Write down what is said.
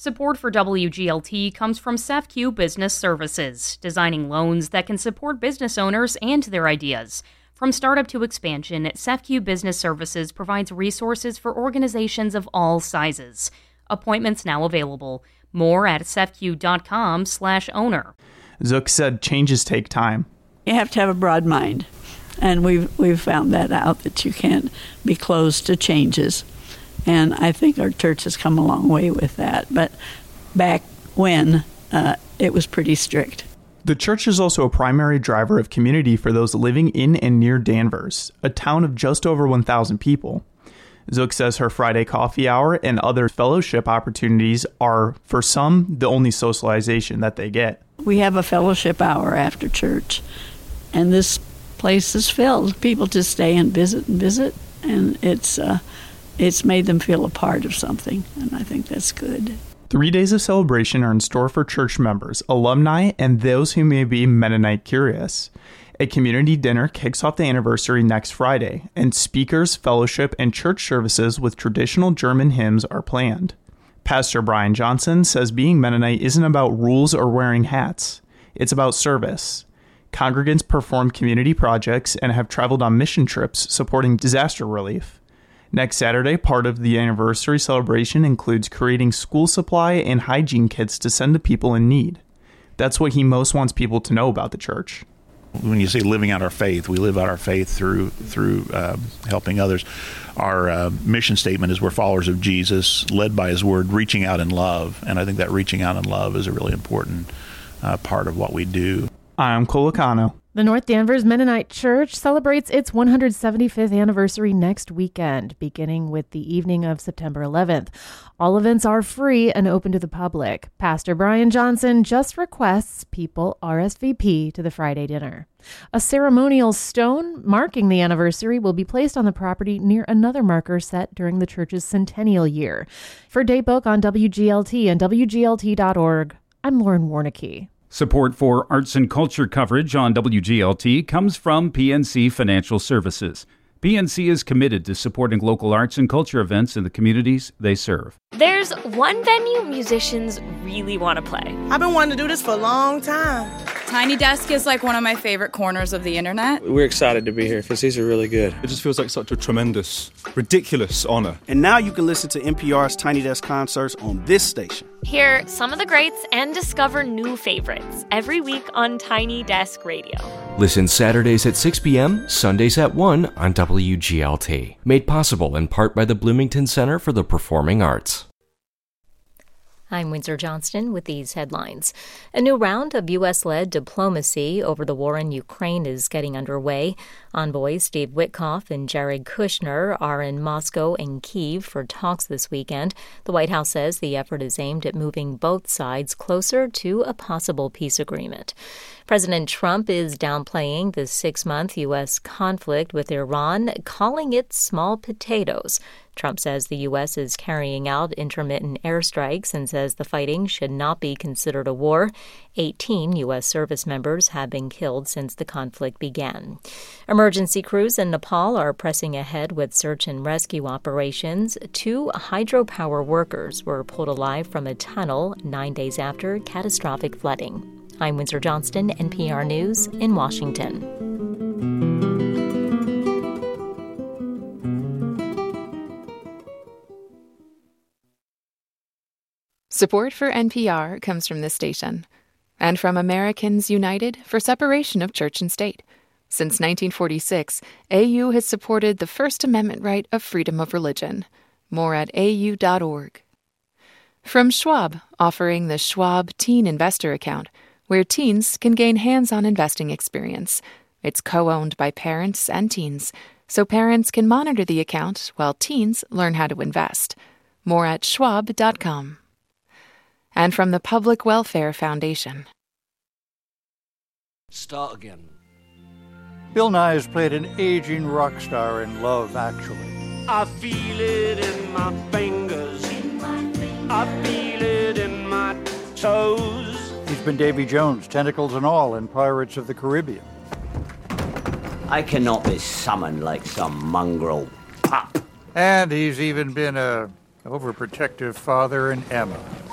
Support for WGLT comes from CEFCU Business Services, designing loans that can support business owners and their ideas. From startup to expansion, CEFCU Business Services provides resources for organizations of all sizes. Appointments now available. More at cefcu.com/owner. Zook said changes take time. You have to have a broad mind, and we've found that out, that you can't be closed to changes. And I think our church has come a long way with that. But back when, it was pretty strict. The church is also a primary driver of community for those living in and near Danvers, a town of just over 1,000 people. Zook says her Friday coffee hour and other fellowship opportunities are, for some, the only socialization that they get. We have a fellowship hour after church, and this place is filled. People just stay and visit, and it's made them feel a part of something, and I think that's good. 3 days of celebration are in store for church members, alumni, and those who may be Mennonite curious. A community dinner kicks off the anniversary next Friday, and speakers, fellowship, and church services with traditional German hymns are planned. Pastor Brian Johnson says being Mennonite isn't about rules or wearing hats. It's about service. Congregants perform community projects and have traveled on mission trips supporting disaster relief. Next Saturday, part of the anniversary celebration includes creating school supply and hygiene kits to send to people in need. That's what he most wants people to know about the church. When you say living out our faith, we live out our faith through helping others. Our mission statement is we're followers of Jesus, led by his word, reaching out in love. And I think that reaching out in love is a really important part of what we do. I'm Colicano. The North Danvers Mennonite Church celebrates its 175th anniversary next weekend, beginning with the evening of September 11th. All events are free and open to the public. Pastor Brian Johnson just requests people RSVP to the Friday dinner. A ceremonial stone marking the anniversary will be placed on the property near another marker set during the church's centennial year. For Daybook on WGLT and WGLT.org, I'm Lauren Warnicki. Support for arts and culture coverage on WGLT comes from PNC Financial Services. PNC is committed to supporting local arts and culture events in the communities they serve. There's one venue musicians really want to play. I've been wanting to do this for a long time. Tiny Desk is like one of my favorite corners of the internet. We're excited to be here because these are really good. It just feels like such a tremendous, ridiculous honor. And now you can listen to NPR's Tiny Desk concerts on this station. Hear some of the greats and discover new favorites every week on Tiny Desk Radio. Listen Saturdays at 6 p.m., Sundays at 1 on WGLT. Made possible in part by the Bloomington Center for the Performing Arts. I'm Windsor Johnston with these headlines. A new round of U.S.-led diplomacy over the war in Ukraine is getting underway. Envoys Steve Witkoff and Jared Kushner are in Moscow and Kyiv for talks this weekend. The White House says the effort is aimed at moving both sides closer to a possible peace agreement. President Trump is downplaying the 6-month U.S. conflict with Iran, calling it small potatoes. Trump says the U.S. is carrying out intermittent airstrikes and says the fighting should not be considered a war. 18 U.S. service members have been killed since the conflict began. Emergency crews in Nepal are pressing ahead with search and rescue operations. 2 hydropower workers were pulled alive from a tunnel 9 days after catastrophic flooding. I'm Windsor Johnston, NPR News in Washington. Support for NPR comes from this station and from Americans United for Separation of Church and State. Since 1946, AU has supported the First Amendment right of freedom of religion. More at au.org. From Schwab, offering the Schwab Teen Investor Account, where teens can gain hands-on investing experience. It's co-owned by parents and teens, so parents can monitor the account while teens learn how to invest. More at schwab.com. And from the Public Welfare Foundation. Start again. Bill Nye has played an aging rock star in Love, Actually. I feel it in my fingers. I feel it in my toes. He's been Davy Jones, tentacles and all, in Pirates of the Caribbean. I cannot be summoned like some mongrel pup. And he's even been a overprotective father in Emma.